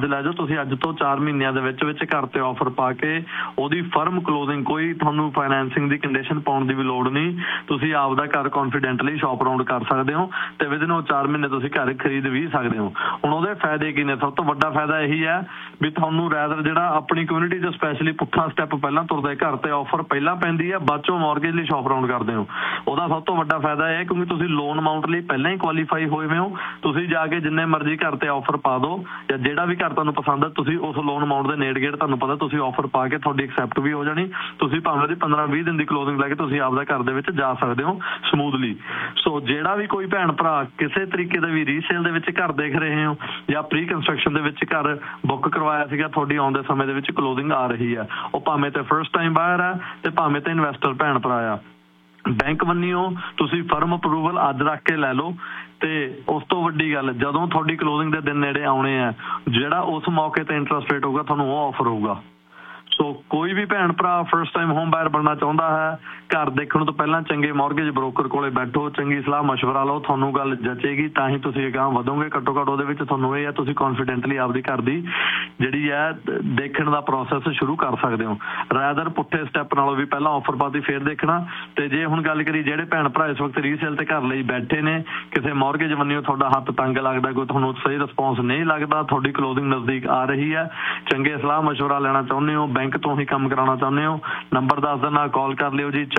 ਅੱਜ ਲੈ ਜਾਓ, ਤੁਸੀਂ ਅੱਜ ਤੋਂ 4 ਮਹੀਨਿਆਂ ਦੇ ਵਿੱਚ ਘਰ ਤੇ ਆਫਰ ਪਾ ਕੇ ਉਹਦੀ ਫਰਮ ਕਲੋਜ਼ਿੰਗ, ਕੋਈ ਤੁਹਾਨੂੰ ਫਾਈਨੈਂਸਿੰਗ ਦੀ ਕੰਡੀਸ਼ਨ ਪਾਉਣ ਦੀ ਵੀ ਲੋੜ ਨਹੀਂ। ਤੁਸੀਂ ਆਪਦਾ ਘਰ ਕੌਨਫੀਡੈਂਟਲੀ ਸ਼ਾਪ ਅਰਾਊਂਡ ਕਰ ਸਕਦੇ ਹੋ ਤੇ ਵਿਦਿਨ ਉਹ 4 ਮਹੀਨੇ ਤੁਸੀਂ ਘਰ ਖਰੀਦ ਵੀ ਸਕਦੇ ਹੋ। ਹੁਣ ਉਹਦੇ ਫਾਇਦੇ ਕੀ ਨੇ? ਸਭ ਤੋਂ ਵੱਡਾ ਫਾਇਦਾ ਇਹੀ ਹੈ ਵੀ ਤੁਹਾਨੂੰ ਰੈਦਰ ਜਿਹੜਾ ਆਪਣੀ ਕਮਿਊਨਿਟੀ 'ਚ ਸਪੈਸ਼ਲੀ ਪੁੱਠਾ ਸਟੈਪ ਪਹਿਲਾਂ ਤੁਰਦਾ, ਘਰ ਤੇ ਆਫਰ ਪਹਿਲਾਂ ਪੈਂਦੀ ਹੈ, ਬਾਅਦ ਚੋਂ ਮੌਰਗੇਜ ਲਈ ਸ਼ਾਪ ਅਰਾਊਂਡ ਕਰਦੇ ਹੋ। ਉਹਦਾ ਸਭ ਤੋਂ ਵੱਡਾ ਫਾਇਦਾ ਇਹ ਕਿਉਂਕਿ ਤੁਸੀਂ ਲੋਨ ਅਮਾਊਂਟ ਲਈ ਪਹਿਲਾਂ ਹੀ ਕੁਆਲੀਫਾਈ ਹੋਏ ਹੋ। ਤੁਸੀਂ ਜਾ ਕੇ ਜਿੰਨੇ ਮਰਜ਼ੀ ਘਰ ਤੇ ਆਫਰ ਪਾ ਦਿਓ ਜਾਂ ਜਿਹੜਾ ਵੀ ਘਰ ਤੁਹਾਨੂੰ ਪਸੰਦ ਹੈ, ਤੁਸੀਂ ਉਸ ਲੋਨ ਅਮਾਊਂਟ ਦੇ ਨੇੜੇ ਗੇੜ ਤੁਹਾਨੂੰ ਪਤਾ ਤੁਸੀਂ ਆਫਰ ਪਾ ਕੇ ਤੁਹਾਡੀ ਐਕਸੈਪਟ ਵੀ ਹੋ ਜਾਣੀ। ਤੁਸੀਂ ਭਾਵੇਂ ਦੀ 15-20 ਦਿਨ ਦੀ ਕਲੋਜ਼ਿੰਗ ਲੈ ਕੇ ਤੁਸੀਂ ਆਪਦਾ ਘਰ ਦੇ ਵਿੱਚ ਜਾ ਸਕਦੇ ਹੋ ਸਮੂਥਲੀ। ਸੋ ਜਿਹੜਾ ਵੀ ਕੋਈ ਭੈਣ ਭਰਾ ਕਿਸੇ ਤਰੀਕੇ ਦਾ ਵੀ ਰੀਸੇਲ ਦੇ ਵਿੱਚ ਘਰ ਦੇਖ ਰਹੇ ਹੋ ਜਾਂ ਪ੍ਰੀ ਕੰਸਟਰਕਸ਼ਨ ਦੇ ਵਿੱਚ ਘਰ ਬੁੱਕ ਕਰਵਾਇਆ ਸੀਗਾ, ਤੁਹਾਡੀ ਆਉਣ ਦੇ ਸਮੇਂ ਦੇ ਵਿੱਚ ਕਲੋਜ਼ਿੰਗ ਆ ਰਹੀ ਹੈ, ਉਹ ਭਾਵੇਂ ਤੇ ਫਰਸਟ ਟਾਈਮ ਬਾਇਰ ਹੈ ਤੇ ਭਾਵੇਂ ਤੇ ਇਨਵੈਸਟਰ ਭੈਣ ਭਰਾ ਆ, ਬੈਂਕ ਬੰਨਿਓ ਤੁਸੀਂ ਫਰਮ ਅਪਰੂਵਲ ਅੱਜ ਰੱਖ ਕੇ ਲੈ ਲਓ। ਤੇ ਉਸ ਤੋਂ ਵੱਡੀ ਗੱਲ, ਜਦੋਂ ਤੁਹਾਡੀ ਕਲੋਜ਼ਿੰਗ ਦੇ ਦਿਨ ਨੇੜੇ ਆਉਣੇ ਆ, ਜਿਹੜਾ ਉਸ ਮੌਕੇ ਤੇ ਇੰਟਰਸਟ ਰੇਟ ਹੋਊਗਾ ਤੁਹਾਨੂੰ ਉਹ ਆਫਰ ਹੋਊਗਾ। ਸੋ ਕੋਈ ਵੀ ਭੈਣ ਭਰਾ ਫਰਸਟ ਟਾਈਮ ਹੋਮ ਬਾਇਰ ਬਣਨਾ ਚਾਹੁੰਦਾ ਹੈ, ਘਰ ਦੇਖਣ ਤੋਂ ਪਹਿਲਾਂ ਚੰਗੇ ਮੌਰਗੇਜ ਬ੍ਰੋਕਰ ਕੋਲੇ ਬੈਠੋ, ਚੰਗੀ ਸਲਾਹ ਮਸ਼ਵਰਾ ਲਓ, ਤੁਹਾਨੂੰ ਗੱਲ ਜਚੇਗੀ ਤਾਂ ਹੀ ਤੁਸੀਂ ਅਗਾਂਹ ਵਧੋਗੇ। ਘੱਟੋ ਘੱਟ ਉਹਦੇ ਵਿੱਚ ਤੁਹਾਨੂੰ ਇਹ ਹੈ ਤੁਸੀਂ ਕੌਨਫੀਡੈਂਟਲੀ ਆਪਦੀ ਘਰ ਦੀ ਜਿਹੜੀ ਹੈ ਦੇਖਣ ਦਾ ਪ੍ਰੋਸੈਸ ਸ਼ੁਰੂ ਕਰ ਸਕਦੇ ਹੋ, ਰੈਦਰ ਪੁੱਠੇ ਸਟੈਪ ਨਾਲੋਂ ਵੀ ਪਹਿਲਾਂ ਆਫਰ ਪਾਤੀ ਫੇਰ ਦੇਖਣਾ। ਤੇ ਜੇ ਹੁਣ ਗੱਲ ਕਰੀ ਜਿਹੜੇ ਭੈਣ ਭਰਾ ਇਸ ਵਕਤ ਰੀਸੇਲ ਤੇ ਘਰ ਲਈ ਬੈਠੇ ਨੇ, ਕਿਸੇ ਮੌਰਗੇਜ ਬੰਨਿਓ ਤੁਹਾਡਾ ਹੱਥ ਤੰਗ ਲੱਗਦਾ, ਕੋਈ ਤੁਹਾਨੂੰ ਸਹੀ ਰਿਸਪੌਂਸ ਨਹੀਂ ਲੱਗਦਾ, ਤੁਹਾਡੀ ਕਲੋਜ਼ਿੰਗ ਨਜ਼ਦੀਕ ਆ ਰਹੀ ਹੈ, ਚੰਗੇ ਸਲਾਹ ਮਸ਼ਵਰਾ ਲੈਣਾ ਚਾਹੁੰਦੇ ਹੋ, ਬੈਂਕ ਤੋਂ ਹੀ ਕੰਮ ਕਰਾਉਣਾ ਚਾਹੁੰਦੇ ਹੋ, ਨੰਬਰ ਦੱਸ ਦੇਣਾ, ਕਾਲ ਕਰ ਲਿਓ ਜੀ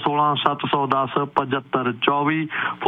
416-710-7524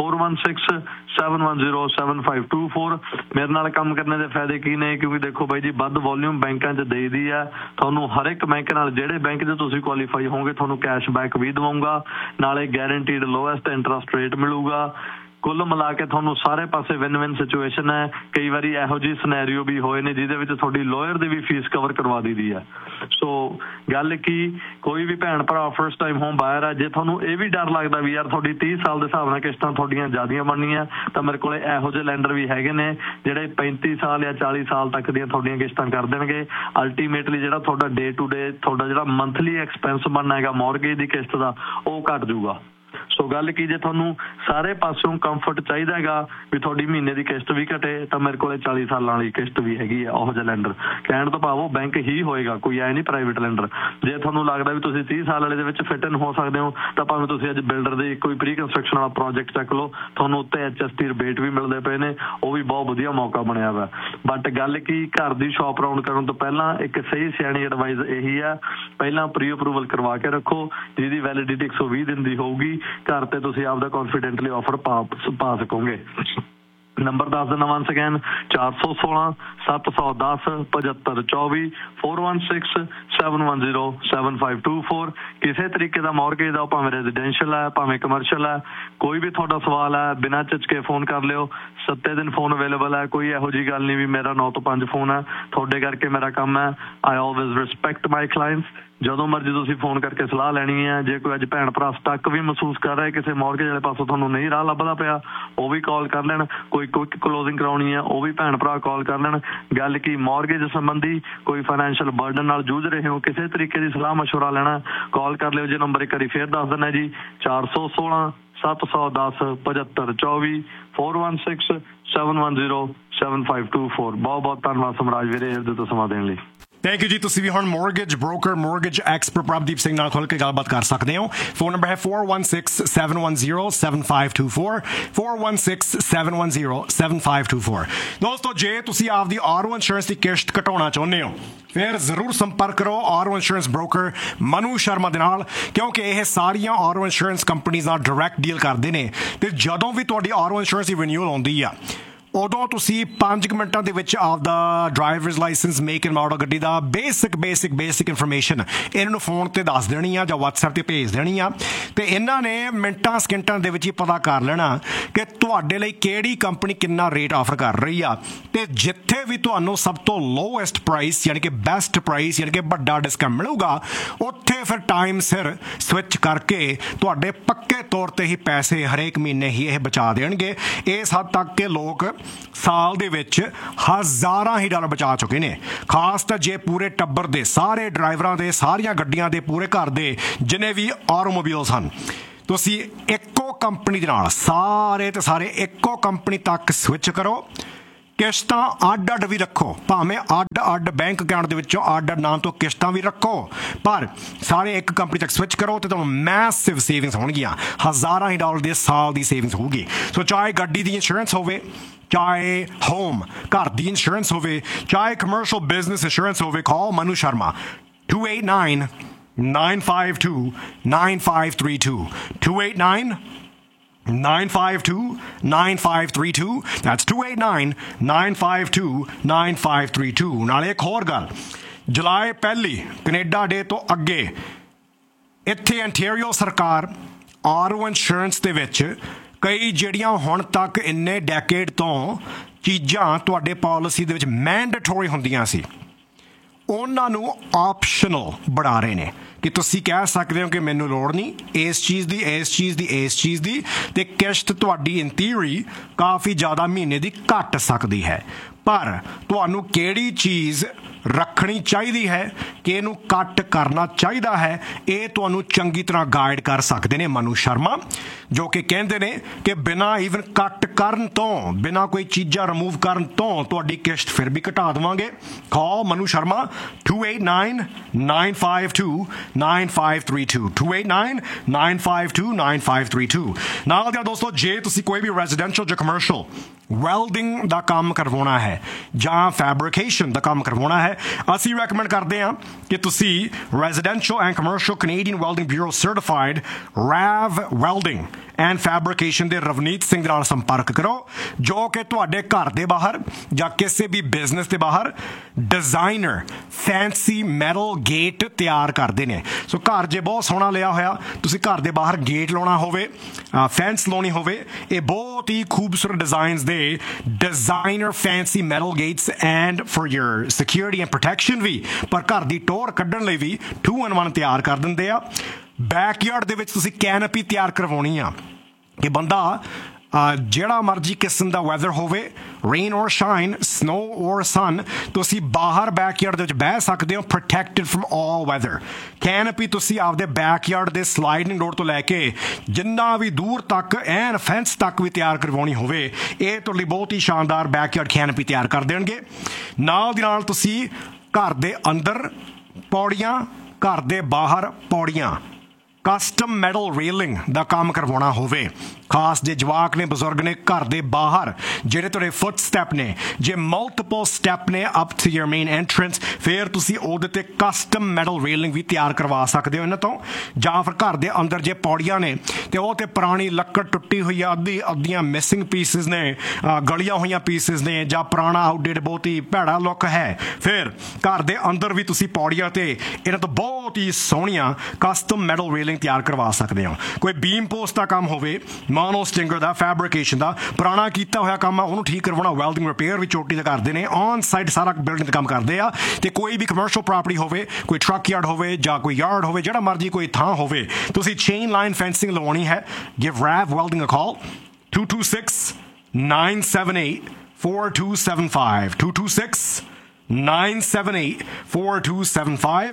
416-710-7524। ਮੇਰੇ ਨਾਲ ਕੰਮ ਕਰਨੇ ਦੇ ਫਾਇਦੇ ਕੀ ਨੇ? ਕਿਉਂਕਿ ਦੇਖੋ ਬਾਈ ਜੀ, ਵੱਧ ਵੋਲਿਊਮ ਬੈਂਕਾਂ 'ਚ ਦੇਈਦੀ ਆ, ਤੁਹਾਨੂੰ ਹਰ ਇੱਕ ਬੈਂਕ ਨਾਲ ਜਿਹੜੇ ਬੈਂਕ 'ਚ ਤੁਸੀਂ ਕੁਆਲੀਫਾਈ ਹੋਵੋਗੇ ਤੁਹਾਨੂੰ ਕੈਸ਼ਬੈਕ ਵੀ ਦਵਾਉਂਗਾ, ਨਾਲੇ ਗੈਰੰਟੀਡ ਲੋਐਸਟ ਇੰਟਰਸਟ ਰੇਟ ਮਿਲੂਗਾ। ਕੁੱਲ ਮਿਲਾ ਕੇ ਤੁਹਾਨੂੰ ਸਾਰੇ ਪਾਸੇ ਵਿਨ ਸਿਚੁਏਸ਼ਨ ਹੈ। ਕਈ ਵਾਰੀ ਇਹੋ ਜਿਹੀ ਸਿਨੈਰੀਓ ਵੀ ਹੋਏ ਨੇ ਜਿਹਦੇ ਵਿੱਚ ਤੁਹਾਡੀ ਲੋਅਰ ਦੀ ਵੀ ਫੀਸ ਕਵਰ ਕਰਵਾ ਦਿੱਤੀ ਹੈ। ਸੋ ਗੱਲ ਕੀ, ਕੋਈ ਵੀ ਭੈਣ ਭਰਾ ਫਸਟ ਟਾਈਮ ਹੋਮ ਬਾਇਰ ਹੈ, ਜੇ ਤੁਹਾਨੂੰ ਇਹ ਵੀ ਡਰ ਲੱਗਦਾ ਵੀ ਯਾਰ ਤੁਹਾਡੀ 30 ਸਾਲ ਦੇ ਹਿਸਾਬ ਨਾਲ ਕਿਸ਼ਤਾਂ ਤੁਹਾਡੀਆਂ ਜ਼ਿਆਦੀਆਂ ਬਣਨੀਆਂ, ਤਾਂ ਮੇਰੇ ਕੋਲੇ ਇਹੋ ਜਿਹੇ ਲੈਂਡਰ ਵੀ ਹੈਗੇ ਨੇ ਜਿਹੜੇ 35 ਸਾਲ ਜਾਂ 40 ਸਾਲ ਤੱਕ ਦੀਆਂ ਤੁਹਾਡੀਆਂ ਕਿਸ਼ਤਾਂ ਕਰ ਦੇਣਗੇ। ਅਲਟੀਮੇਟਲੀ ਜਿਹੜਾ ਤੁਹਾਡਾ ਡੇ ਟੂ ਡੇ ਤੁਹਾਡਾ ਜਿਹੜਾ ਮੰਥਲੀ ਐਕਸਪੈਂਸ ਬਣਨਾ ਹੈਗਾ ਮੌਰਗੇਜ ਦੀ ਕਿਸ਼ਤ ਦਾ, ਉਹ ਘੱਟ ਜੂਗਾ। ਸੋ ਗੱਲ ਕੀ, ਜੇ ਤੁਹਾਨੂੰ ਸਾਰੇ ਪਾਸਿਓਂ ਕੰਫਰਟ ਚਾਹੀਦਾ ਹੈਗਾ ਵੀ ਤੁਹਾਡੀ ਮਹੀਨੇ ਦੀ ਕਿਸ਼ਤ ਵੀ ਘਟੇ, ਤਾਂ ਮੇਰੇ ਕੋਲੇ 40 ਸਾਲਾਂ ਵਾਲੀ ਕਿਸ਼ਤ ਵੀ ਹੈਗੀ ਹੈ। ਉਹੋ ਜਿਹਾ ਲੈਂਡਰ ਕਹਿਣ ਤੋਂ ਭਾਵ ਉਹ ਬੈਂਕ ਹੀ ਹੋਏਗਾ, ਕੋਈ ਐ ਨਹੀਂ ਪ੍ਰਾਈਵੇਟ ਲੈਂਡਰ। ਜੇ ਤੁਹਾਨੂੰ ਲੱਗਦਾ ਵੀ ਤੁਸੀਂ 30 ਸਾਲ ਵਾਲੇ ਦੇ ਵਿੱਚ ਫਿਟ ਇਨ ਹੋ ਸਕਦੇ ਹੋ, ਤਾਂ ਭਾਵੇਂ ਤੁਸੀਂ ਅੱਜ ਬਿਲਡਰ ਦੇ ਕੋਈ ਪ੍ਰੀ ਕੰਸਟਰਕਸ਼ਨ ਵਾਲਾ ਪ੍ਰੋਜੈਕਟ ਚੱਕ ਲਓ, ਤੁਹਾਨੂੰ ਉੱਤੇ HST ਰਿਬੇਟ ਵੀ ਮਿਲਦੇ ਪਏ ਨੇ, ਉਹ ਵੀ ਬਹੁਤ ਵਧੀਆ ਮੌਕਾ ਬਣਿਆ ਵਾ। ਬਟ ਗੱਲ ਕੀ, ਘਰ ਦੀ ਸ਼ਾਪ ਰਾਊਂਡ ਕਰਨ ਤੋਂ ਪਹਿਲਾਂ ਇੱਕ ਸਹੀ ਸਿਆਣੀ ਐਡਵਾਈਸ ਇਹੀ ਆ, ਪਹਿਲਾਂ ਪ੍ਰੀ ਅਪਰੂਵਲ ਕਰਵਾ ਕੇ ਰੱਖੋ ਜਿਹਦੀ ਵੈਲਿਡਿਟੀ 120 ਦਿਨ ਦੀ ਹੋਊਗੀ। ਘਰ ਤੇ ਤੁਸੀਂ ਆਪਦਾ ਕੌਨਫੀਡੈਂਟਲੀ ਆਫਰ ਪਾ ਸਕੋਗੇ। ਨੰਬਰ ਦੱਸ ਦਿੰਦਾ ਵੰਸ ਅਗੇਨ 416-710-7524 416-710-7524। ਕਿਸੇ ਤਰੀਕੇ ਦਾ ਮੌਰਗੇਜ ਦਾ, ਭਾਵੇਂ ਰੈਜ਼ੀਡੈਂਸ਼ੀਅਲ ਹੈ ਭਾਵੇਂ ਕਮਰਸ਼ੀਅਲ ਹੈ, ਕੋਈ ਵੀ ਤੁਹਾਡਾ ਸਵਾਲ ਹੈ ਬਿਨਾਂ ਝਿਜਕੇ ਫੋਨ ਕਰ ਲਿਓ। 7 ਦਿਨ ਫੋਨ ਅਵੇਲੇਬਲ ਹੈ, ਕੋਈ ਇਹੋ ਜਿਹੀ ਗੱਲ ਨਹੀਂ ਵੀ ਮੇਰਾ 9 ਤੋਂ 5 ਫੋਨ ਹੈ, ਤੁਹਾਡੇ ਕਰਕੇ ਮੇਰਾ ਕੰਮ ਹੈ। ਆਈ ਆਲਵੇਜ਼ ਰਿਸਪੈਕਟ ਮਾਈ ਕਲਾਇੰਟਸ। ਜਦੋਂ ਮਰਜ਼ੀ ਤੁਸੀਂ ਫੋਨ ਕਰਕੇ ਸਲਾਹ ਲੈਣੀ ਹੈ। ਜੇ ਕੋਈ ਅੱਜ ਭੈਣ ਭਰਾ ਸਟੱਕ ਵੀ ਮਹਿਸੂਸ ਕਰ ਰਿਹਾ ਕਿਸੇ ਮੌਰਗੇਜ ਵਾਲੇ ਪਾਸੋਂ ਤੁਹਾਨੂੰ ਨਹੀਂ ਰਾਹ ਲੱਭਦਾ ਪਿਆ, ਉਹ ਵੀ ਕਾਲ ਕਰ ਲੈਣ। ਕੋਈ ਕੁਇਕ ਕਲੋਜ਼ਿੰਗ ਕਰਾਉਣੀ ਹੈ, ਉਹ ਵੀ ਭੈਣ ਭਰਾ ਕਾਲ ਕਰ ਲੈਣ। ਗੱਲ ਕੀ, ਮੌਰਗੇਜ ਸੰਬੰਧੀ ਕੋਈ ਫਾਈਨੈਂਸ਼ੀਅਲ ਬਰਡਨ ਨਾਲ ਜੂਝ ਰਹੇ ਹੋ, ਕਿਸੇ ਤਰੀਕੇ ਦੀ ਸਲਾਹ ਮਸ਼ਵਰਾ ਲੈਣਾ, ਕਾਲ ਕਰ ਲਿਓ ਜੀ। ਨੰਬਰ ਇੱਕ ਵਾਰੀ ਫੇਰ ਦੱਸ ਦਿੰਦਾ ਜੀ 416-710-7524 416-710-7524। ਬਹੁਤ ਬਹੁਤ ਧੰਨਵਾਦ ਸਮਰਾਜ ਵੀਰੇ ਇਹਦੇ ਤੋਂ ਸਮਾਂ ਦੇਣ ਲਈ। ਥੈਂਕ ਯੂ ਜੀ। ਤੁਸੀਂ ਵੀ ਹੁਣ mortgage broker mortgage expert Prabhdeep Singh ਨਾਲ ਖੁੱਲ੍ਹ ਕੇ ਗੱਲਬਾਤ ਕਰ ਸਕਦੇ ਹੋ। ਫੋਨ ਨੰਬਰ ਹੈ 4167107524 4167107524। ਦੋਸਤੋ, ਜੇ ਤੁਸੀਂ ਆਪਦੀ ਆਰਓ ਇੰਸ਼ੋਰੈਂਸ ਦੀ ਕਿਸ਼ਤ ਘਟਾਉਣਾ ਚਾਹੁੰਦੇ ਹੋ ਫਿਰ ਜ਼ਰੂਰ ਸੰਪਰਕ ਕਰੋ RO insurance broker Manu Sharma ਦੇ ਨਾਲ, ਕਿਉਂਕਿ ਇਹ ਸਾਰੀਆਂ ਆਰਓ ਇੰਸ਼ੋਰੈਂਸ ਕੰਪਨੀਆਂ ਨਾਲ ਡਾਇਰੈਕਟ ਡੀਲ ਕਰਦੇ ਨੇ। ਤੇ ਜਦੋਂ ਵੀ ਤੁਹਾਡੀ ਆਰਓ ਇੰਸ਼ੋਰੈਂਸ ਦੀ ਰਿਨਿਊਅਲ ਆਉਂਦੀ ਆ, ਉਦੋਂ ਤੁਸੀਂ 5 ਮਿੰਟਾਂ ਦੇ ਵਿੱਚ ਆਪਦਾ drivers licence, make and model ਗੱਡੀ ਦਾ ਬੇਸਿਕ ਇਨਫੋਰਮੇਸ਼ਨ ਇਹਨਾਂ ਨੂੰ ਫੋਨ ਤੇ ਦੱਸ ਦੇਣੀ ਆ ਜਾਂ WhatsApp ਤੇ ਭੇਜ ਦੇਣੀ ਆ, ਤੇ ਇਹਨਾਂ ਨੇ ਮਿੰਟਾਂ ਸਕਿੰਟਾਂ ਦੇ ਵਿੱਚ ਹੀ ਪਤਾ ਕਰ ਲੈਣਾ ਕਿ ਤੁਹਾਡੇ ਲਈ ਕਿਹੜੀ ਕੰਪਨੀ ਕਿੰਨਾ ਰੇਟ ਆਫਰ ਕਰ ਰਹੀ ਆ। ਤੇ ਜਿੱਥੇ ਵੀ ਤੁਹਾਨੂੰ ਸਭ ਤੋਂ ਲੋਐਸਟ ਪ੍ਰਾਈਸ ਯਾਨੀ ਕਿ ਬੈਸਟ ਪ੍ਰਾਈਸ ਯਾਨੀ ਕਿ ਵੱਡਾ ਡਿਸਕਾਊਂਟ ਮਿਲੂਗਾ, ਉੱਥੇ ਫਿਰ ਟਾਈਮ ਸਿਰ ਸਵਿਚ ਕਰਕੇ ਤੁਹਾਡੇ ਪੱਕੇ ਤੌਰ ਤੇ ਹੀ ਪੈਸੇ ਹਰੇਕ ਮਹੀਨੇ ਹੀ ਇਹ ਬਚਾ ਦੇਣਗੇ। ਇਸ ਹੱਦ ਤੱਕ ਕਿ ਲੋਕ ਸਾਲ ਦੇ ਵਿੱਚ ਹਜ਼ਾਰਾਂ ਹੀ ਡਾਲਰ ਬਚਾ ਚੁੱਕੇ ਨੇ। ਖਾਸ ਤਾਂ ਜੇ ਪੂਰੇ ਟੱਬਰ ਦੇ ਸਾਰੇ ਡਰਾਈਵਰਾਂ ਦੇ, ਸਾਰੀਆਂ ਗੱਡੀਆਂ ਦੇ, ਪੂਰੇ ਘਰ ਦੇ ਜਿੰਨੇ ਵੀ ਆਟੋਮੋਬਾਈਲਸ ਹਨ, ਤੁਸੀਂ ਇੱਕੋ ਕੰਪਨੀ ਦੇ ਨਾਲ ਸਾਰੇ ਇੱਕੋ ਕੰਪਨੀ ਤੱਕ ਸਵਿਚ ਕਰੋ ਕਿਸ਼ਤਾਂ ਅੱਡ ਅੱਡ ਵੀ ਰੱਖੋ, ਭਾਵੇਂ ਅੱਡ ਅੱਡ ਬੈਂਕ ਅਕਾਊਂਟ ਦੇ ਵਿੱਚੋਂ ਅੱਡ ਅੱਡ ਨਾਂ ਤੋਂ ਕਿਸ਼ਤਾਂ ਵੀ ਰੱਖੋ, ਪਰ ਸਾਰੇ ਇੱਕ ਕੰਪਨੀ ਤੱਕ ਸਵਿਚ ਕਰੋ ਤੇ ਤੁਹਾਨੂੰ ਮੈਸਿਵ ਸੇਵਿੰਗਸ ਹੋਣਗੀਆਂ, ਹਜ਼ਾਰਾਂ ਹੀ ਡਾਲਰ ਦੇ ਸਾਲ ਦੀ ਸੇਵਿੰਗਸ ਹੋਊਗੀ। ਸੋ ਚਾਹੇ ਗੱਡੀ ਦੀ ਇੰਸ਼ੋਰੈਂਸ ਹੋਵੇ, ਚਾਹੇ ਹੋਮ ਘਰ ਦੀ ਇੰਸ਼ੋਰੈਂਸ ਹੋਵੇ, ਚਾਹੇ ਕਮਰਸ਼ੀਅਲ ਬਿਜ਼ਨਸ ਇੰਸ਼ੋਰੈਂਸ ਹੋਵੇ, ਕਾਲ ਮਨੂ ਸ਼ਰਮਾ 289-952-9532 289-952-9532 That's 289-952-9532। ਨਾਲੇ ਇੱਕ ਹੋਰ ਗੱਲ, ਜੁਲਾਈ 1 ਕੈਨੇਡਾ ਡੇ ਤੋਂ ਅੱਗੇ ਇੱਥੇ ontario ਸਰਕਾਰ RO ਇੰਸ਼ੋਰੈਂਸ ਦੇ ਵਿੱਚ ਕਈ ਜਿਹੜੀਆਂ ਹੁਣ ਤੱਕ ਇੰਨੇ ਡੈਕੇਡ ਤੋਂ ਚੀਜ਼ਾਂ ਤੁਹਾਡੇ ਪਾਲਿਸੀ ਦੇ ਵਿੱਚ ਮੈਂਡੇਟਰੀ ਹੁੰਦੀਆਂ ਸੀ, ਉਹਨਾਂ ਨੂੰ ਆਪਸ਼ਨਲ ਬਣਾ ਰਹੇ ਨੇ ਕਿ ਤੁਸੀਂ ਕਹਿ ਸਕਦੇ ਹੋ ਕਿ ਮੈਨੂੰ ਲੋੜ ਨਹੀਂ ਇਸ ਚੀਜ਼ ਦੀ, ਇਸ ਚੀਜ਼ ਦੀ, ਇਸ ਚੀਜ਼ ਦੀ, ਤੇ ਕਿਸ਼ਤ ਤੁਹਾਡੀ ਇਨ ਥਿਊਰੀ ਕਾਫੀ ਜ਼ਿਆਦਾ ਮਹੀਨੇ ਦੀ ਘੱਟ ਸਕਦੀ ਹੈ। ਪਰ ਤੁਹਾਨੂੰ ਕਿਹੜੀ ਚੀਜ਼ ਰੱਖਣੀ ਚਾਹੀਦੀ ਹੈ ਕਿ ਇਹਨੂੰ ਕੱਟ ਕਰਨਾ ਚਾਹੀਦਾ ਹੈ, ਇਹ ਤੁਹਾਨੂੰ ਚੰਗੀ ਤਰ੍ਹਾਂ ਗਾਈਡ ਕਰ ਸਕਦੇ ਨੇ ਮਨੂ ਸ਼ਰਮਾ, ਜੋ ਕਿ ਕਹਿੰਦੇ ਨੇ ਕਿ ਬਿਨਾਂ ਈਵਨ ਕੱਟ ਕਰਨ ਤੋਂ, ਬਿਨਾਂ ਕੋਈ ਚੀਜ਼ਾਂ ਰਿਮੂਵ ਕਰਨ ਤੋਂ ਤੁਹਾਡੀ ਕਿਸ਼ਤ ਫਿਰ ਵੀ ਘਟਾ ਦੇਵਾਂਗੇ। ਕਾਲ ਮਨੂ ਸ਼ਰਮਾ 289-952-9532 289-952-9532। ਨਾਲ ਦੀਆਂ ਦੋਸਤੋ, ਜੇ ਤੁਸੀਂ ਕੋਈ ਵੀ ਰੈਜ਼ੀਡੈਂਸ਼ੀਅਲ ਜਾਂ ਕਮਰਸ਼ੀਅਲ ਵੈਲਡਿੰਗ ਦਾ ਕੰਮ ਕਰਵਾਉਣਾ ਹੈ ਜਾਂ ਫੈਬਰਿਕੇਸ਼ਨ ਦਾ ਕੰਮ ਕਰਵਾਉਣਾ ਹੈ, ਅਸੀਂ ਰეკਮੈਂਡ ਕਰਦੇ ਹਾਂ ਕਿ ਤੁਸੀਂ residential and commercial Canadian welding bureau certified RAV welding and ਫੈਬਰਿਕੇਸ਼ਨ ਦੇ ਰਵਨੀਤ ਸਿੰਘ ਨਾਲ ਸੰਪਰਕ ਕਰੋ, ਜੋ ਕਿ ਤੁਹਾਡੇ ਘਰ ਦੇ ਬਾਹਰ ਜਾਂ ਕਿਸੇ ਵੀ ਬਿਜ਼ਨਸ ਦੇ ਬਾਹਰ ਡਿਜ਼ਾਈਨਰ ਫੈਂਸੀ ਮੈਟਲ ਗੇਟ ਤਿਆਰ ਕਰਦੇ ਨੇ। ਸੋ ਘਰ ਜੇ ਬਹੁਤ ਸੋਹਣਾ ਲਿਆ ਹੋਇਆ, ਤੁਸੀਂ ਘਰ ਦੇ ਬਾਹਰ ਗੇਟ ਲਾਉਣਾ ਹੋਵੇ, ਫੈਂਸ ਲਾਉਣੀ ਹੋਵੇ, ਇਹ ਬਹੁਤ ਹੀ ਖੂਬਸੂਰਤ ਡਿਜ਼ਾਈਨਸ ਦੇ designer fancy metal Gates and for your security and protection ਵੀ, ਪਰ ਘਰ ਦੀ ਟੋਰ ਕੱਢਣ ਲਈ ਵੀ 2-in-1 ਤਿਆਰ ਕਰ ਦਿੰਦੇ ਆ। ਬੈਕਯਾਰਡ ਦੇ ਵਿੱਚ ਤੁਸੀਂ ਕੈਨਪੀ ਤਿਆਰ ਕਰਵਾਉਣੀ ਆ ਕਿ ਬੰਦਾ ਜਿਹੜਾ ਮਰਜ਼ੀ ਕਿਸਮ ਦਾ ਵੈਦਰ ਹੋਵੇ, ਰੇਨ ਔਰ ਸ਼ਾਈਨ, ਸਨੋ ਔਰ ਸਨ, ਤੁਸੀਂ ਬਾਹਰ ਬੈਕਯਾਰਡ ਦੇ ਵਿੱਚ ਬਹਿ ਸਕਦੇ ਹੋ, ਪ੍ਰੋਟੈਕਟਡ ਫਰਮ ਆਲ ਵੈਦਰ। ਕੈਨਪੀ ਤੁਸੀਂ ਆਪਦੇ ਬੈਕਯਾਰਡ ਦੇ ਸਲਾਈਡਿੰਗ ਡੋਰ ਤੋਂ ਲੈ ਕੇ ਜਿੰਨਾ ਵੀ ਦੂਰ ਤੱਕ ਐਨ ਫੈਂਸ ਤੱਕ ਵੀ ਤਿਆਰ ਕਰਵਾਉਣੀ ਹੋਵੇ, ਇਹ ਤੁਹਾਡੇ ਲਈ ਬਹੁਤ ਹੀ ਸ਼ਾਨਦਾਰ ਬੈਕਯਾਰਡ ਕੈਨਪੀ ਤਿਆਰ ਕਰ ਦੇਣਗੇ। ਨਾਲ ਦੀ ਨਾਲ ਤੁਸੀਂ ਘਰ ਦੇ ਅੰਦਰ ਪੌੜੀਆਂ, ਘਰ ਦੇ ਬਾਹਰ ਪੌੜੀਆਂ, ਕਸਟਮ ਮੈਟਲ ਰੇਲਿੰਗ ਦਾ ਕੰਮ ਕਰਵਾਉਣਾ ਹੋਵੇ, ਖਾਸ ਜੇ ਜਵਾਕ ਨੇ, ਬਜ਼ੁਰਗ ਨੇ, ਘਰ ਦੇ ਬਾਹਰ ਜਿਹੜੇ ਤੁਹਾਡੇ ਫੁੱਟ ਸਟੈਪ ਨੇ, ਜੇ ਮਲਟੀਪਲ ਸਟੈਪ ਨੇ up to your main entrance, ਫਿਰ ਤੁਸੀਂ ਉਹਦੇ ਤੇ ਕਸਟਮ ਮੈਟਲ ਰੇਲਿੰਗ ਵੀ ਤਿਆਰ ਕਰਵਾ ਸਕਦੇ ਹੋ ਇਹਨਾਂ ਤੋਂ। ਜਾਂ ਫਿਰ ਘਰ ਦੇ ਅੰਦਰ ਜੇ ਪੌੜੀਆਂ ਨੇ ਤੇ ਉਹ ਤੇ ਪੁਰਾਣੀ ਲੱਕੜ ਟੁੱਟੀ ਹੋਈ ਆ, ਅੱਧੀਆਂ ਮਿਸਿੰਗ ਪੀਸਿਸ ਨੇ, ਗਲੀਆਂ ਹੋਈਆਂ ਪੀਸਿਸ ਨੇ, ਜਾਂ ਪੁਰਾਣਾ ਆਊਟਡੇਟ ਬਹੁਤ ਹੀ ਭੈੜਾ ਲੁੱਕ ਹੈ, ਫਿਰ ਘਰ ਦੇ ਅੰਦਰ ਵੀ ਤੁਸੀਂ ਪੌੜੀਆਂ ਤੇ ਇਹਨਾਂ ਤੋਂ ਬਹੁਤ ਹੀ ਸੋਹਣੀਆਂ ਕਸਟਮ ਮੈਟਲ ਰੇਲਿੰਗ ਤਿਆਰ ਕਰਵਾ ਸਕਦੇ ਹੋ। ਕੋਈ ਬੀਮ ਪੋਸਟ ਦਾ ਕੰਮ ਹੋਵੇ, ਮੋਨੋ ਸਟਿੰਗਰ ਦਾ, ਫੈਬਰਿਕੇਸ਼ਨ ਦਾ, ਪੁਰਾਣਾ ਕੀਤਾ ਹੋਇਆ ਕੰਮ ਆ ਉਹਨੂੰ ਠੀਕ ਕਰਵਾਉਣਾ, ਵੈਲਡਿੰਗ ਰਿਪੇਅਰ ਵੀ ਚੋਟੀ ਦਾ ਕਰਦੇ ਨੇ, ਔਨ ਸਾਈਟ ਸਾਰਾ ਬਿਲਡਿੰਗ ਦਾ ਕੰਮ ਕਰਦੇ ਆ। ਤੇ ਕੋਈ ਵੀ ਕਮਰਸ਼ੀਅਲ ਪ੍ਰਾਪਰਟੀ ਹੋਵੇ, ਕੋਈ ਟਰੱਕ ਯਾਰਡ ਹੋਵੇ ਜਾਂ ਕੋਈ ਯਾਰਡ ਹੋਵੇ, ਜਿਹੜਾ ਮਰਜ਼ੀ ਕੋਈ ਥਾਂ ਹੋਵੇ, ਤੁਸੀਂ ਚੇਨ ਲਾਈਨ ਫੈਂਸਿੰਗ ਲਵਾਉਣੀ ਹੈ, ਗਿਵ RAV ਵੈਲਡਿੰਗ ਅ ਕਾਲ 226-978-4275 226-978-4275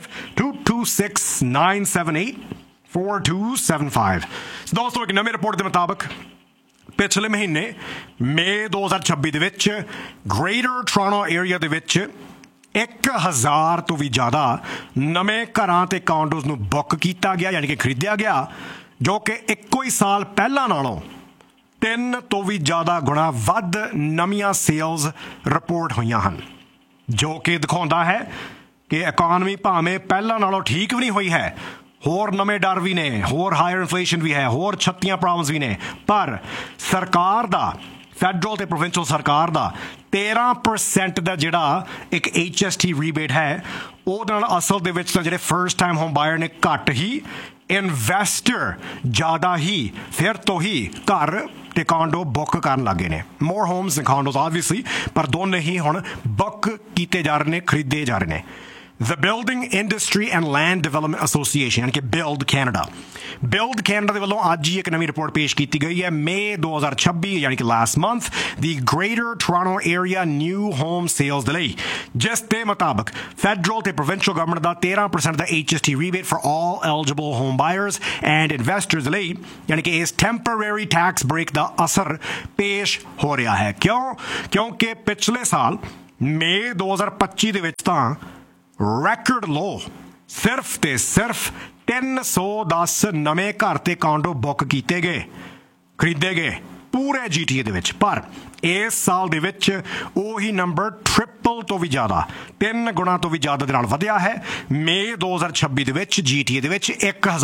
226-978-4275। ਦੋਸਤੋ, ਇੱਕ ਨਵੀਂ ਰਿਪੋਰਟ ਦੇ ਮੁਤਾਬਕ ਪਿਛਲੇ ਮਹੀਨੇ ਮਈ 2026 ਦੇ ਵਿੱਚ ਗ੍ਰੇਟਰ ਟੋਰਾਂਟੋ ਏਰੀਆ ਦੇ ਵਿੱਚ 1000 ਤੋਂ ਵੀ ਜ਼ਿਆਦਾ ਨਵੇਂ ਘਰਾਂ ਤੇ ਕਾਂਡੋਜ਼ ਨੂੰ ਬੁੱਕ ਕੀਤਾ ਗਿਆ, ਯਾਨੀ ਕਿ ਖਰੀਦਿਆ ਗਿਆ, ਜੋ ਕਿ ਇੱਕੋ ਹੀ ਸਾਲ ਪਹਿਲਾਂ ਨਾਲੋਂ 3 ਤੋਂ ਵੀ ਜ਼ਿਆਦਾ ਗੁਣਾ ਵੱਧ ਨਵੀਆਂ ਸੇਲਸ ਰਿਪੋਰਟ ਹੋਈਆਂ ਹਨ, ਜੋ ਕਿ ਦਿਖਾਉਂਦਾ ਹੈ ਕਿ ਇਕੋਨਮੀ ਭਾਵੇਂ ਪਹਿਲਾਂ ਨਾਲੋਂ ਠੀਕ ਵੀ ਨਹੀਂ ਹੋਈ ਹੈ, ਹੋਰ ਨਵੇਂ ਡਰ ਵੀ ਨੇ, ਹੋਰ ਹਾਇਰ ਇਨਫਲੇਸ਼ਨ ਵੀ ਹੈ, ਹੋਰ 36 ਪ੍ਰੋਬਲਮਸ ਵੀ ਨੇ, ਪਰ ਸਰਕਾਰ ਦਾ, ਫੈਡਰਲ ਤੇ ਪ੍ਰੋਵਿੰਸ਼ੀਅਲ ਸਰਕਾਰ ਦਾ 13% ਦਾ ਜਿਹੜਾ ਇੱਕ HST ਰੀਬੇਟ ਹੈ, ਉਹਦੇ ਨਾਲ ਅਸਲ ਦੇ ਵਿੱਚ ਤਾਂ ਜਿਹੜੇ ਫਰਸਟ ਟਾਈਮ ਹੋਮ ਬਾਇਰ ਨੇ ਘੱਟ ਹੀ, ਇਨਵੈਸਟਰ ਜ਼ਿਆਦਾ ਹੀ ਫਿਰ ਤੋਂ ਹੀ ਘਰ ਤੇ ਕਾਂਡੋ ਬੁੱਕ ਕਰਨ ਲੱਗੇ ਨੇ। ਮੋਰ ਹੋਮਸ ਐਂਡ ਕਾਂਡੋਜ਼ ਆਬਵੀਅਸਲੀ, ਪਰ ਦੋਨੇ ਹੀ ਹੁਣ ਬੁੱਕ ਕੀਤੇ ਜਾ ਰਹੇ ਨੇ, ਖਰੀਦੇ ਜਾ ਰਹੇ ਨੇ। The Building Industry and Land Development Association यानी कि Build Canada ਦੇ ਵੱਲੋਂ ਅੱਜ ਹੀ ਇੱਕ ਨਵੀਂ ਰਿਪੋਰਟ ਪੇਸ਼ ਕੀਤੀ ਗਈ ਹੈ ਮਈ 2026 ਯਾਨੀ ਕਿ ਲਾਸਟ ਮੰਥ ਦੀ greater Toronto area new home sales ਦੇ ਲਈ ਜਿਸ ਦੇ ਮੁਤਾਬਕ ਫੈਡਰਲ ਤੇ provincial government the 13% the HST rebate for all eligible home buyers and investors ਦੇ ਲਈ ਯਾਨੀ ਕਿ ਇਸ ਟੈਂਪਰੇਰੀ ਟੈਕਸ ਬ੍ਰੇਕ ਦਾ ਅਸਰ ਪੇਸ਼ ਹੋ ਰਿਹਾ ਹੈ ਕਿਉਂਕਿ ਪਿਛਲੇ ਸਾਲ ਮਈ 2025 ਦੇ ਵਿੱਚ ਤਾਂ record low ਸਿਰਫ ਤੇ ਸਿਰਫ 310 ਨਵੇਂ ਘਰ ਤੇ ਕਾਂਡੋ ਬੁੱਕ ਕੀਤੇ ਗਏ ਖਰੀਦੇ ਗਏ ਪੂਰੇ GTA ਦੇ ਵਿੱਚ ਪਰ ਇਸ ਸਾਲ ਦੇ ਵਿੱਚ ਉਹੀ ਨੰਬਰ ਟ੍ਰਿਪਲ ਤੋਂ ਵੀ ਜ਼ਿਆਦਾ 3 ਗੁਣਾ ਤੋਂ ਵੀ ਜ਼ਿਆਦਾ ਦੇ ਨਾਲ ਵਧਿਆ ਹੈ ਮਈ 2026 ਦੇ ਵਿੱਚ GTA ਦੇ ਵਿੱਚ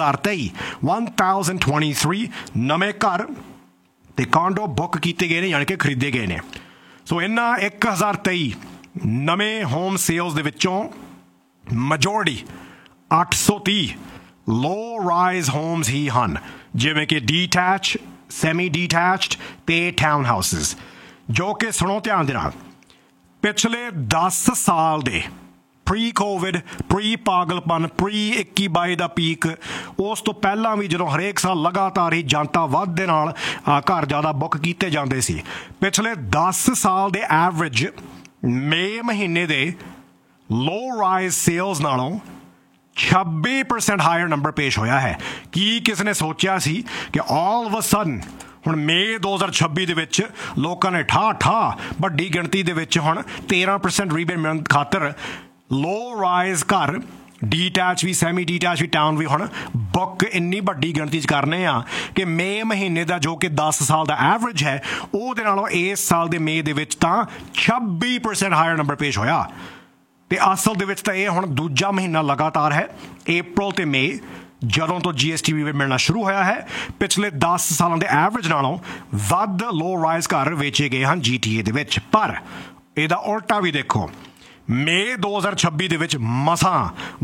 1023 ਨਵੇਂ ਘਰ ਤੇ ਕਾਂਡੋ ਬੁੱਕ ਕੀਤੇ ਗਏ ਨੇ ਯਾਨੀ ਕਿ ਖਰੀਦੇ ਗਏ ਨੇ ਸੋ ਇਹਨਾਂ 1023 ਨਵੇਂ ਹੋਮ ਸੇਲਸ ਦੇ ਵਿੱਚੋਂ majority 830 low rise homes ਹੀ ਹਨ ਜਿਵੇਂ ਕਿ detached, semi detached ਤੇ town houses ਜੋ ਕਿ ਸੁਣੋ ਧਿਆਨ ਦੇ ਨਾਲ ਪਿਛਲੇ 10 ਸਾਲ ਦੇ ਪ੍ਰੀ ਕੋਵਿਡ ਪ੍ਰੀ ਪਾਗਲਪਨ ਪ੍ਰੀ 21-22 ਦਾ ਪੀਕ ਉਸ ਤੋਂ ਪਹਿਲਾਂ ਵੀ ਜਦੋਂ ਹਰੇਕ ਸਾਲ ਲਗਾਤਾਰ ਹੀ ਜਨਤਾ ਵੱਧ ਦੇ ਨਾਲ ਘਰ ਜ਼ਿਆਦਾ ਬੁੱਕ ਕੀਤੇ ਜਾਂਦੇ ਸੀ ਪਿਛਲੇ 10 ਸਾਲ ਦੇ ਐਵਰੇਜ ਮਈ ਮਹੀਨੇ ਦੇ low rise sales ਨਾਲੋਂ 26% ਹਾਇਰ ਨੰਬਰ ਪੇਸ਼ ਹੋਇਆ ਹੈ ਕੀ ਕਿਸ ਨੇ ਸੋਚਿਆ ਸੀ ਕਿ all of a sudden ਹੁਣ ਮਈ 2026 ਦੇ ਵਿੱਚ ਲੋਕਾਂ ਨੇ ਠਾ ਵੱਡੀ ਗਿਣਤੀ ਦੇ ਵਿੱਚ ਹੁਣ 13% ਰੀਬੇਟ ਮਿਲਣ ਖਾਤਰ low rise ਘਰ ਡੀਟੈਚ ਵੀ ਸੈਮੀ ਡੀਟੈਚ ਵੀ ਟਾਊਨ ਵੀ ਹੁਣ ਬੁੱਕ ਇੰਨੀ ਵੱਡੀ ਗਿਣਤੀ 'ਚ ਕਰਨੇ ਆ ਕਿ ਮਈ ਮਹੀਨੇ ਦਾ ਜੋ ਕਿ 10 ਸਾਲ ਦਾ ਐਵਰੇਜ ਹੈ ਉਹਦੇ ਨਾਲੋਂ ਇਸ ਸਾਲ ਦੇ ਮਈ ਦੇ ਵਿੱਚ ਤਾਂ 26% ਹਾਇਰ ਨੰਬਰ ਪੇਸ਼ ਹੋਇਆ ਤੇ ਅਸਲ ਦੇ ਵਿੱਚ ਤਾਂ ਇਹ ਹੁਣ ਦੂਜਾ ਮਹੀਨਾ ਲਗਾਤਾਰ ਹੈ April ਤੇ ਮਈ ਜਦੋਂ ਤੋਂ GST ਵੀ ਮਿਲਣਾ ਸ਼ੁਰੂ ਹੋਇਆ ਹੈ ਪਿਛਲੇ 10 ਸਾਲਾਂ ਦੇ ਐਵਰੇਜ ਨਾਲੋਂ ਵੱਧ ਲੋ ਰਾਈਜ਼ ਘਰ ਵੇਚੇ ਗਏ ਹਨ GTA ਦੇ ਵਿੱਚ ਪਰ ਇਹਦਾ ਉਲਟਾ ਵੀ ਦੇਖੋ ਮਈ 2026 ਦੇ ਵਿੱਚ ਮਸਾਂ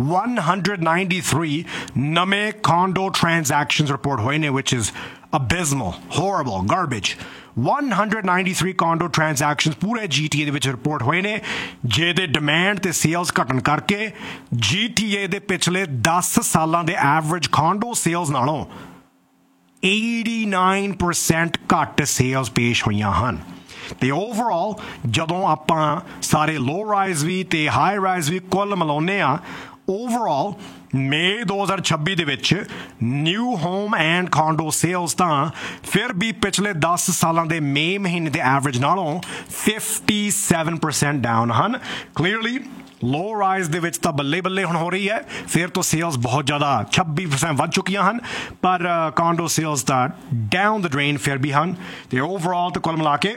193 ਨਵੇਂ condo transactions ਰਿਪੋਰਟ ਹੋਏ ਨੇ which is abysmal, horrible, garbage. 193 condo transactions ਪੂਰੇ GTA ਦੇ ਵਿੱਚ ਰਿਪੋਰਟ ਹੋਏ ਨੇ ਜਿਹਦੇ ਡਿਮਾਂਡ ਤੇ ਸੇਲਸ ਘਟਣ ਕਰਕੇ GTA ਦੇ ਪਿਛਲੇ 10 ਸਾਲਾਂ ਦੇ ਐਵਰੇਜ condo sales ਨਾਲੋਂ 89% ਘੱਟ ਸੇਲਸ ਪੇਸ਼ ਹੋਈਆਂ ਹਨ ਤੇ ਓਵਰਆਲ ਜਦੋਂ ਆਪਾਂ ਸਾਰੇ ਲੋ ਰਾਈਜ਼ ਵੀ ਤੇ ਹਾਈ ਰਾਈਜ਼ ਵੀ ਕੁੱਲ ਮਿਲਾਉਂਦੇ ਆ ਓਵਰਆਲ ਮਈ 2026 ਦੇ ਵਿੱਚ ਨਿਊ ਹੋਮ ਐਂਡ ਕਾਂਡੋ ਸੇਲਸ ਤਾਂ ਫਿਰ ਵੀ ਪਿਛਲੇ 10 ਸਾਲਾਂ ਦੇ ਮਈ ਮਹੀਨੇ ਦੇ ਐਵਰੇਜ ਨਾਲੋਂ 57% ਡਾਊਨ ਹਨ ਕਲੀਅਰਲੀ ਲੋ ਰਾਈਜ਼ ਦੇ ਵਿੱਚ ਤਾਂ ਬੱਲੇ ਬੱਲੇ ਹੁਣ ਹੋ ਰਹੀ ਹੈ ਫਿਰ ਤੋਂ ਸੇਲਸ ਬਹੁਤ ਜ਼ਿਆਦਾ 26% ਵੱਧ ਚੁੱਕੀਆਂ ਹਨ ਪਰ ਕਾਂਡੋ ਸੇਲਸ ਤਾਂ ਡਾਊਨ ਦ ਡਰੇਨ ਫਿਰ ਵੀ ਹਨ ਤੇ ਓਵਰਆਲ ਤਾਂ ਕੁੱਲ ਮਿਲਾ ਕੇ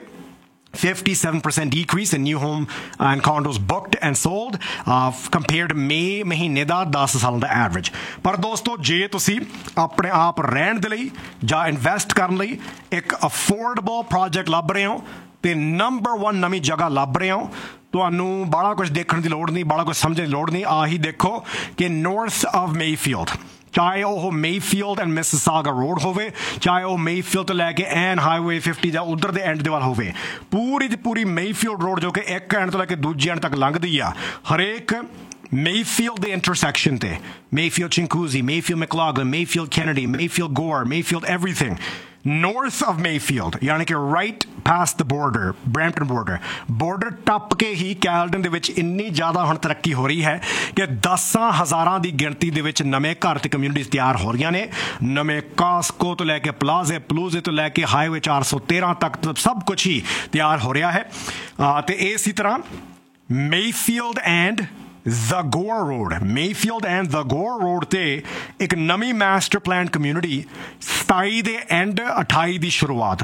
57% decrease in new home and condos booked and sold compared to May ਮਹੀਨੇ ਦਾ 10 ਸਾਲਾਂ ਦਾ ਐਵਰੇਜ ਪਰ ਦੋਸਤੋ ਜੇ ਤੁਸੀਂ ਆਪਣੇ ਆਪ ਰਹਿਣ ਦੇ ਲਈ ਜਾਂ ਇਨਵੈਸਟ ਕਰਨ ਲਈ ਇੱਕ ਅਫੋਰਡੇਬਲ ਪ੍ਰੋਜੈਕਟ ਲੱਭ ਰਹੇ ਹੋ ਤੇ ਨੰਬਰ 1 ਨਵੀਂ ਜਗ੍ਹਾ ਲੱਭ ਰਹੇ ਹੋ ਤੁਹਾਨੂੰ ਬੜਾ ਕੁਝ ਦੇਖਣ ਦੀ ਲੋੜ ਨਹੀਂ ਬੜਾ ਕੁਝ ਸਮਝਣ ਦੀ ਲੋੜ ਨਹੀਂ ਆਹੀ ਦੇਖੋ ਕਿ ਨਾਰਥ ਆਫ ਮੇਫੀਲਡ ਚਾਹੇ ਉਹ ਮੇਫੀਲਡ ਐਂਡ ਮਿਸਿਸਾਗਾ ਰੋਡ ਹੋਵੇ ਚਾਹੇ ਉਹ ਮੇਫੀਲਡ ਤੋਂ ਲੈ ਕੇ ਐਨ ਹਾਈਵੇ 50 ਦਾ ਉਧਰ ਦੇ ਐਂਡ ਦੇ ਵੱਲ ਹੋਵੇ ਪੂਰੀ ਦੀ ਪੂਰੀ ਮੇਫੀਲਡ ਰੋਡ ਜੋ ਕਿ ਇੱਕ ਐਂਡ ਤੋਂ ਲੈ ਕੇ ਦੂਜੇ ਐਂਡ ਤੱਕ ਲੰਘਦੀ ਆ ਹਰੇਕ Mayfield the intersection te Mayfield Chinguacousy Mayfield McLaughlin Mayfield Kennedy Mayfield Gore Mayfield everything north of Mayfield yani ki right past the border Brampton border ਟੱਪ ਕੇ ਹੀ ਕੈਲਡਨ ਦੇ ਵਿੱਚ ਇੰਨੀ ਜ਼ਿਆਦਾ ਹੁਣ ਤਰੱਕੀ ਹੋ ਰਹੀ ਹੈ ਕਿ 10,000 ਦੀ ਗਿਣਤੀ ਦੇ ਵਿੱਚ ਨਵੇਂ ਘਰ ਤੇ ਕਮਿਊਨਿਟੀਜ਼ ਤਿਆਰ ਹੋ ਰਹੀਆਂ ਨੇ ਨਵੇਂ ਕਾਸਕੋ ਤੋਂ ਲੈ ਕੇ ਪਲੂਜ਼ੇ ਤੋਂ ਲੈ ਕੇ ਹਾਈਵੇ 413 ਤੱਕ ਸਭ ਕੁਝ ਹੀ ਤਿਆਰ ਹੋ ਰਿਹਾ ਹੈ ਤੇ ਇਸੇ ਤਰ੍ਹਾਂ Mayfield and The Gore Road Mayfield and The Gore Road ਤੇ ਇੱਕ ਨਵੀਂ ਮਾਸਟਰ ਪਲਾਨ ਕਮਿਊਨਿਟੀ 27 ਦੇ ਐਂਡ 28 ਦੀ ਸ਼ੁਰੂਆਤ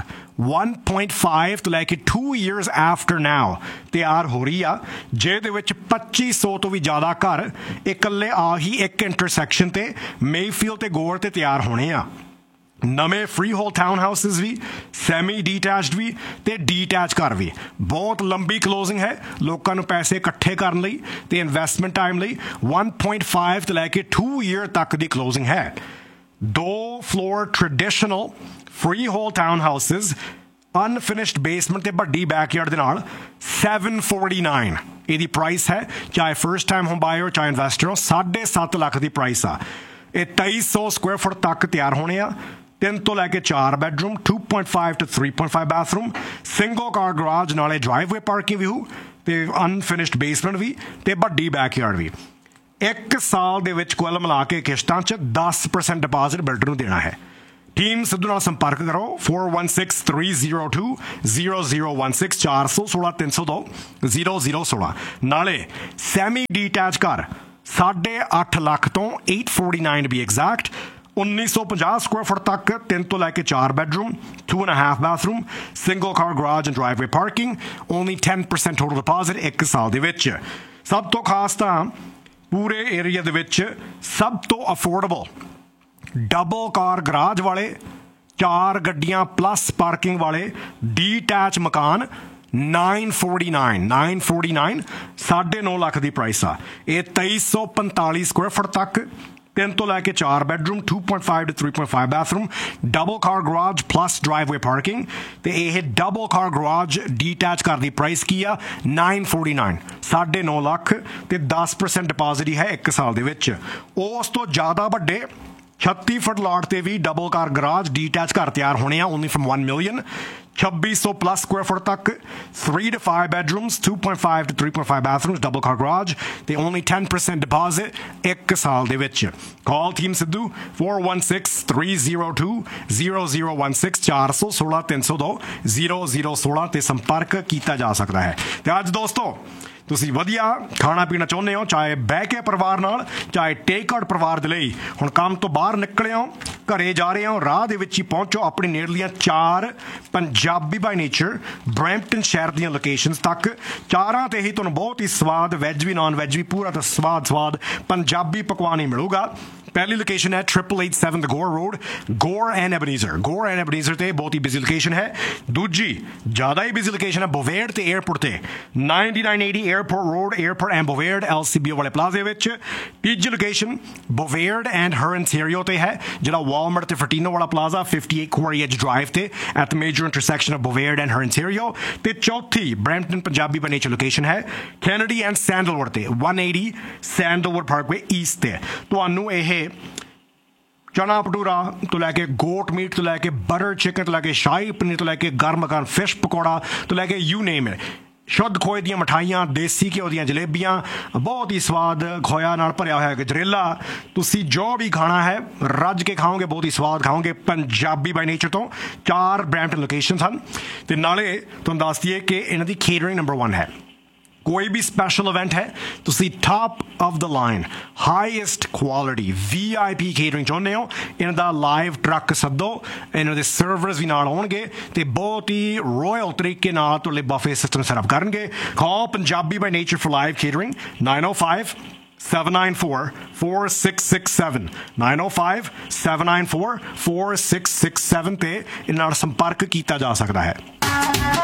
1.5 ਤੋਂ ਲੈ ਕੇ 2 years after now ਤਿਆਰ ਹੋ ਰਹੀ ਆ ਜਿਹਦੇ ਵਿੱਚ 2500 ਤੋਂ ਵੀ ਜ਼ਿਆਦਾ ਘਰ ਇਕੱਲੇ ਆਹੀ ਇੱਕ ਇੰਟਰਸੈਕਸ਼ਨ ਤੇ ਮੇਫੀਲਡ ਤੇ ਗੋਰ ਤੇ ਤਿਆਰ ਹੋਣੇ ਆ ਨਵੇਂ ਫ੍ਰੀ ਹੋਲ ਟਾਊਨ ਹਾਊਸਿਸ ਵੀ ਸੈਮੀ ਡੀਟੈਚਡ ਵੀ ਤੇ ਡੀਟੈਚ ਘਰ ਵੀ ਬਹੁਤ ਲੰਬੀ ਕਲੋਜ਼ਿੰਗ ਹੈ ਲੋਕਾਂ ਨੂੰ ਪੈਸੇ ਇਕੱਠੇ ਕਰਨ ਲਈ ਤੇ ਇਨਵੈਸਟਮੈਂਟ ਟਾਈਮ ਲਈ 1.5 ਤੋਂ ਲੈ ਕੇ 2 year ਤੱਕ ਦੀ ਕਲੋਜ਼ਿੰਗ ਹੈ 2 floor traditional freehold townhouses unfinished basement ਤੇ ਵੱਡੀ backyard ਦੇ ਨਾਲ 749 ਇਹਦੀ ਪ੍ਰਾਈਸ ਹੈ, ਚਾਹੇ ਫਰਸਟ ਟਾਈਮ ਹੋਮ ਬਾਇਰ ਚਾਹੇ ਇਨਵੈਸਟਰ ਹੋ, 7.5 ਲੱਖ ਦੀ ਪ੍ਰਾਈਸ ਆ। ਇਹ 2300 ਸਕੁਆयर ਫੁੱਟ ਤੱਕ ਤਿਆਰ ਹੋਣੇ ਆ। 3 ਤੋਂ ਲੈ ਕੇ 4 bedroom, 2.5 to 3.5 bathroom, single car garage, ਨਾਲੇ ਡਰਾਈਵਵੇ ਪਾਰਕਿੰਗ ਵੀ ਹੋ ਤੇ ਅਨਫਿਨਿਸ਼ਡ ਬੇਸਮੈਂਟ ਵੀ ਤੇ ਵੱਡੀ ਬੈਕਯਾਰਡ ਵੀ। 1 ਸਾਲ ਦੇ ਵਿੱਚ ਕੁੱਲ ਮਿਲਾ ਕੇ ਕਿਸ਼ਤਾਂ 'ਚ 10% ਡਿਪਾਜ਼ਿਟ ਬਿਲਡਰ ਨੂੰ ਦੇਣਾ ਹੈ। ਟੀਮ ਸਿੱਧੂ ਨਾਲ ਸੰਪਰਕ ਕਰੋ 4163020016 416-302-0016। ਨਾਲੇ ਸੈਮੀ ਡੀਟੈਚ ਘਰ 8.5 ਲੱਖ ਤੋਂ 849 ਵੀ ਐਗਜ਼ੈਕਟ, 1950 ਸਕੁਆयर ਫੁੱਟ ਤੱਕ, 3 ਤੋਂ ਲੈ ਕੇ 4 bedroom, 2.5 bathroom, single car garage and ਡਰਾਈਵਵੇ parking, only 10% total deposit 1 ਸਾਲ ਦੇ ਵਿੱਚ। ਸਭ ਤੋਂ ਖਾਸ ਤਾਂ ਪੂਰੇ ਏਰੀਆ ਦੇ ਵਿੱਚ ਸਭ ਤੋਂ ਅਫੋਰਡੇਬਲ ਡਬਲ ਕਾਰ ਗਰਾਜ ਵਾਲੇ, 4 ਗੱਡੀਆਂ ਪਲੱਸ ਪਾਰਕਿੰਗ ਵਾਲੇ ਡੀਟੈਚ ਮਕਾਨ 949 9.5 ਲੱਖ ਦੀ ਪ੍ਰਾਈਸ ਆ। ਇਹ 2345 ਸਕੁਆयर ਫੁੱਟ ਤੱਕ, 3 ਤੋਂ ਲੈ ਕੇ 4 bedroom, 2.5 to 3.5 bathroom, double car garage plus ਡਰਾਈਵਵੇ parking. ਤੇ ਇਹ ਡਬਲ ਕਾਰ ਗਰਾਜ ਡੀਟੈਚ ਘਰ ਦੀ ਪ੍ਰਾਈਸ ਕੀ ਆ? 949 9.5 ਲੱਖ ਤੇ 10% ਡਿਪਾਜ਼ਿਟ ਹੀ ਹੈ 1 ਸਾਲ ਦੇ ਵਿੱਚ। ਉਸ ਤੋਂ ਜ਼ਿਆਦਾ ਵੱਡੇ 36 ਫੁੱਟ ਲਾਟ ਤੇ ਵੀ ਡਬਲ ਕਾਰ ਗਰਾਜ ਡੀਟੈਚ ਘਰ ਤਿਆਰ ਹੋਣੇ ਆ, ਓਨਲੀ ਫਰਮ 1 ਮਿਲੀਅਨ। 2600 ਪਲੱਸ ਸਕੁਆयर ਫੁੱਟ ਤੱਕ, 3 to 5 bedrooms, 2.5 to 3.5 bathrooms, double car garage ਤੇ only 10% deposit 1 ਸਾਲ ਦੇ ਵਿੱਚ। ਕਾਲ ਟੀਮ ਸਿੱਧੂ 4163020016 416-302-0016 ਤੇ ਸੰਪਰਕ ਕੀਤਾ ਜਾ ਸਕਦਾ ਹੈ। ਤੇ ਅੱਜ ਦੋਸਤੋ ਤੁਸੀਂ ਵਧੀਆ ਖਾਣਾ ਪੀਣਾ ਚਾਹੁੰਦੇ ਹੋ, ਚਾਹੇ ਬਹਿ ਕੇ ਪਰਿਵਾਰ ਨਾਲ, ਚਾਹੇ ਟੇਕ ਆਊਟ ਪਰਿਵਾਰ ਦੇ ਲਈ, ਹੁਣ ਕੰਮ ਤੋਂ ਬਾਹਰ ਨਿਕਲੇ ਹੋ, ਘਰੇ ਜਾ ਰਹੇ ਹੋ, ਰਾਹ ਦੇ ਵਿੱਚ ਹੀ ਪਹੁੰਚੋ ਆਪਣੀ ਨੇੜਲੀਆਂ 4 ਪੰਜਾਬੀ ਬਾਈ ਨੇਚਰ ਬਰੈਂਪਟਨ ਸ਼ਹਿਰ ਦੀਆਂ ਲੋਕੇਸ਼ਨਸ ਤੱਕ। 4 ਤੇ ਹੀ ਤੁਹਾਨੂੰ ਬਹੁਤ ਹੀ ਸਵਾਦ ਵੈਜ ਵੀ ਨਾਨ ਵੈਜ ਵੀ ਪੂਰਾ ਤਾਂ ਸਵਾਦ ਪੰਜਾਬੀ ਪਕਵਾਨ ਹੀ ਮਿਲੂਗਾ। ਪਹਿਲੀ ਲੋਕੇਸ਼ਨ ਹੈ 887 ਦ ਗੋਰ ਰੋਡ, ਗੋਰ ਐਂਡ ਐਬਨੀਜ਼ਰ ਤੇ ਬਹੁਤ ਹੀ ਬਿਜ਼ੀ ਲੋਕੇਸ਼ਨ ਹੈ। ਦੂਜੀ ਜ਼ਿਆਦਾ ਹੀ ਬਿਜ਼ੀ ਲੋਕੇਸ਼ਨ ਹੈ ਬੋਵੇਰਡ ਤੇ 에ਅਰਪੋਰਟ ਤੇ 9980 airport road, airport and ਬੋਵੇਰਡ LCBO ਵਾਲੇ ਪਲਾਜ਼ੇ ਵਿੱਚ। ਤੀਜੀ ਲੋਕੇਸ਼ਨ ਬੋਵੇਰਡ ਐਂਡ ਹਰਨਟੇਰੀਓ ਤੇ ਹੈ, ਜਿਹੜਾ ਵਾਲਮਾਰਟ ਤੇ ਫਰਟੀਨੋ ਵਾਲਾ ਪਲਾਜ਼ਾ 58 ਕੁਆਰੀ ਐਜ ਡਰਾਈਵ ਤੇ at the major intersection of ਬੋਵੇਰਡ and ਹਰਨਟੇਰੀਓ। ਤੇ ਚੌਥੀ Brampton Punjabi by nature location ਹੈ ਕੈਨੇਡੀ ਐਂਡ ਸੈਂਡਲਵੁੱਡ ਤੇ 180 ਸੈਂਡਲਵੁੱਡ ਪਾਰਕਵੇ ਈਸਟ ਤੇ। ਤੁਹਾਨੂੰ ਇਹ ਚਨਾ ਭਟੂਰਾ ਤੋਂ ਲੈ ਕੇ ਗੋਟ ਮੀਟ ਤੋਂ ਲੈ ਕੇ ਬਟਰ ਚਿਕਨ ਤੋਂ ਲੈ ਕੇ ਸ਼ਾਹੀ ਪਨੀਰ ਤੋਂ ਲੈ ਕੇ ਗਰਮ ਫਿਸ਼ ਪਕੌੜਾ ਤੋਂ ਲੈ ਕੇ ਯੂ ਨੇਮ ਇਟ, ਸ਼ੁੱਧ ਖੋਏ ਦੀਆਂ ਮਠਾਈਆਂ, ਦੇਸੀ ਘਿਓ ਦੀਆਂ ਜਲੇਬੀਆਂ, ਬਹੁਤ ਹੀ ਸਵਾਦ ਖੋਇਆ ਨਾਲ ਭਰਿਆ ਹੋਇਆ ਗਜਰੇਲਾ, ਤੁਸੀਂ ਜੋ ਵੀ ਖਾਣਾ ਹੈ ਰੱਜ ਕੇ ਖਾਓਗੇ, ਬਹੁਤ ਹੀ ਸਵਾਦ ਖਾਓਗੇ ਪੰਜਾਬੀ ਬਾਈ ਨੇਚਰ ਤੋਂ। 4 ਬਰੈਂਪਟਨ ਲੋਕੇਸ਼ਨਸ ਹਨ ਤੇ ਨਾਲੇ ਤੁਹਾਨੂੰ ਦੱਸ ਦਈਏ ਕਿ ਇਹਨਾਂ ਦੀ ਕੇਟਰਿੰਗ ਨੰਬਰ 1 ਹੈ। ਕੋਈ ਵੀ ਸਪੈਸ਼ਲ ਇਵੈਂਟ ਹੈ, ਤੁਸੀਂ top of the line highest quality VIP catering ਚਾਹੁੰਦੇ ਹੋ, ਇਹਨਾਂ ਦਾ ਲਾਈਵ ਟਰੱਕ ਸੱਦੋ, ਇਹਨਾਂ ਦੇ ਸਰਵਰਸ ਵੀ ਨਾਲ ਹੋਣਗੇ ਤੇ ਬਹੁਤ ਹੀ ਰੋਇਲ ਤਰੀਕੇ ਨਾਲ ਤੁਹਾਡੇ ਬਫੇ ਸਿਸਟਮ ਸੈਟਅਪ ਕਰਨਗੇ। ਕਾਲ Punjabi by nature for live catering 905-794-4667 905-794-4667 ਤੇ ਇਹਨਾਂ ਨਾਲ ਸੰਪਰਕ ਕੀਤਾ ਜਾ ਸਕਦਾ ਹੈ।